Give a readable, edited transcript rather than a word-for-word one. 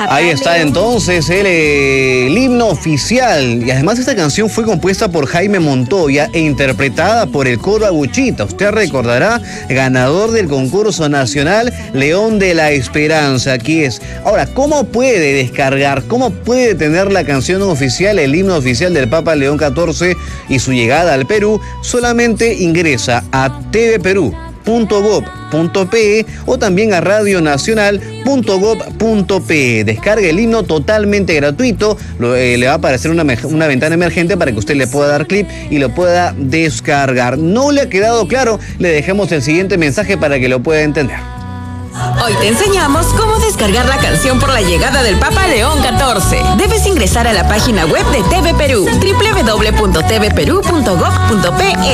Ahí está entonces el himno oficial. Y además esta canción fue compuesta por Jaime Montoya e interpretada por el coro Aguchita. Usted recordará, ganador del concurso nacional León de la Esperanza. Aquí es. Ahora, ¿cómo puede descargar, cómo puede tener la canción oficial, el himno oficial del Papa León XIV y su llegada al Perú? Solamente ingresa a tvperú.gov.pe o también a radionacional.gov.pe. Descargue el himno totalmente gratuito. Le va a aparecer una ventana emergente para que usted le pueda dar clic y lo pueda descargar. ¿No le ha quedado claro? Le dejamos el siguiente mensaje para que lo pueda entender. Hoy te enseñamos cómo descargar la canción por la llegada del Papa León XIV. Debes ingresar a la página web de TV Perú, www.tvperú.gov.pe.